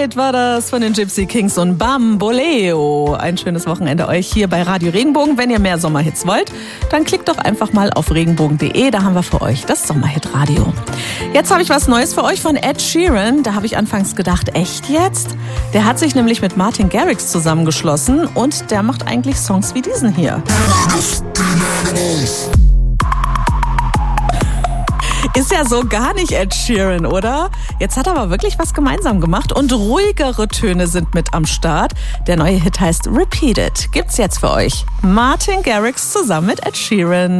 Sommerhit war das von den Gypsy Kings und Bamboleo. Ein schönes Wochenende euch hier bei Radio Regenbogen. Wenn ihr mehr Sommerhits wollt, dann klickt doch einfach mal auf regenbogen.de. Da haben wir für euch das Sommerhit-Radio. Jetzt habe ich was Neues für euch von Ed Sheeran. Da habe ich anfangs gedacht, echt jetzt? Der hat sich nämlich mit Martin Garrix zusammengeschlossen und der macht eigentlich Songs wie diesen hier. Ist ja so gar nicht Ed Sheeran, oder? Jetzt hat er aber wirklich was gemeinsam gemacht und ruhigere Töne sind mit am Start. Der neue Hit heißt Repeat It. Gibt's jetzt für euch. Martin Garrix zusammen mit Ed Sheeran.